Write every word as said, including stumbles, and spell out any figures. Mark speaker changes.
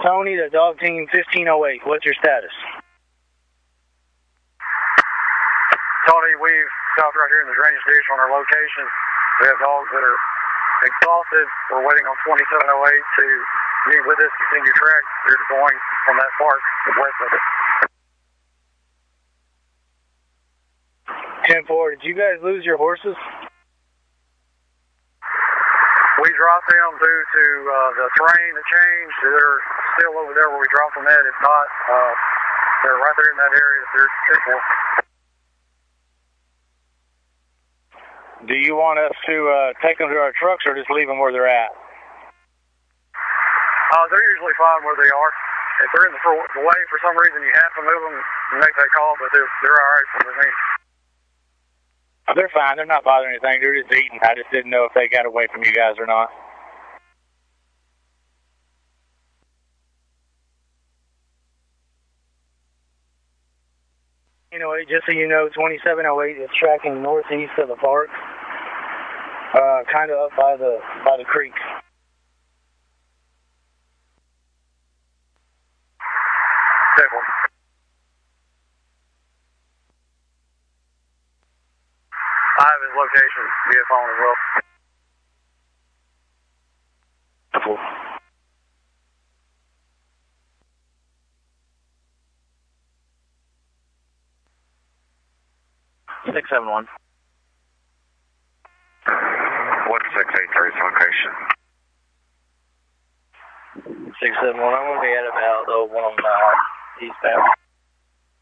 Speaker 1: Tony, the dog team fifteen oh eight. What's your status?
Speaker 2: Tony, we've stopped right here in the drainage ditch on our location. We have dogs that are exhausted. We're waiting on twenty-seven oh eight to meet with us, continue track. They're going from that park west of it.
Speaker 1: ten four, did you guys lose your horses?
Speaker 2: We dropped them due to uh, the terrain that changed. They're still over there where we dropped them at. If not, uh, they're right there in that area. They're simple.
Speaker 1: Do you want us to uh, take them to our trucks or just leave them where they're at?
Speaker 2: Uh, they're usually fine where they are. If they're in the, the way for some reason, you have to move them and make that call, but they're, they're all right for me.
Speaker 1: They're fine. They're not bothering anything. They're just eating. I just didn't know if they got away from you guys or not. Anyway, just so you know, twenty-seven oh eight is tracking northeast of the park, uh, kind of up by the by the creek.
Speaker 2: Simple. I have his location via phone as well.
Speaker 1: Cool. six seven one.
Speaker 2: one six eight three's location.
Speaker 1: six seven one, I'm going to be at about oh, one mile eastbound.